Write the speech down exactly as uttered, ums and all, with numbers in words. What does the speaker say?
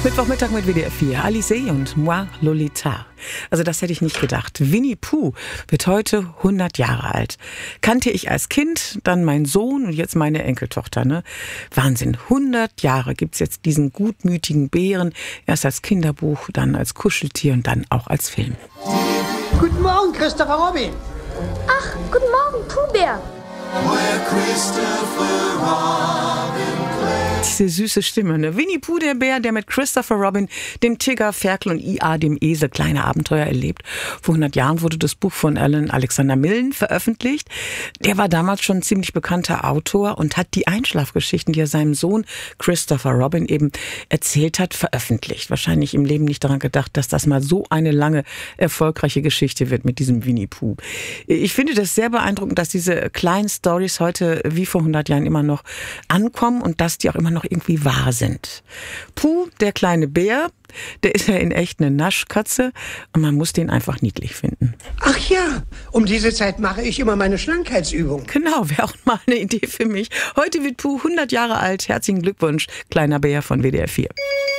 Mittwochmittag mit W D R vier. Alizée und Moi Lolita. Also das hätte ich nicht gedacht. Winnie Pooh wird heute hundert Jahre alt. Kannte ich als Kind, dann mein Sohn und jetzt meine Enkeltochter. Ne? Wahnsinn, hundert Jahre gibt's jetzt diesen gutmütigen Bären. Erst als Kinderbuch, dann als Kuscheltier und dann auch als Film. Guten Morgen, Christopher Robin. Ach, guten Morgen, Pooh-Bär. Diese süße Stimme, ne? Winnie Pooh, der Bär, der mit Christopher Robin, dem Tiger, Ferkel und I A, dem Esel, kleine Abenteuer erlebt. Vor hundert Jahren wurde das Buch von Alan Alexander Milne veröffentlicht. Der war damals schon ein ziemlich bekannter Autor und hat die Einschlafgeschichten, die er seinem Sohn Christopher Robin eben erzählt hat, veröffentlicht. Wahrscheinlich im Leben nicht daran gedacht, dass das mal so eine lange, erfolgreiche Geschichte wird mit diesem Winnie Pooh. Ich finde das sehr beeindruckend, dass diese kleinen Storys heute wie vor hundert Jahren immer noch ankommen und dass die auch immer noch irgendwie wahr sind. Pooh, der kleine Bär, der ist ja in echt eine Naschkatze und man muss den einfach niedlich finden. Ach ja, um diese Zeit mache ich immer meine Schlankheitsübung. Genau, wäre auch mal eine Idee für mich. Heute wird Pooh hundert Jahre alt. Herzlichen Glückwunsch, kleiner Bär von W D R vier.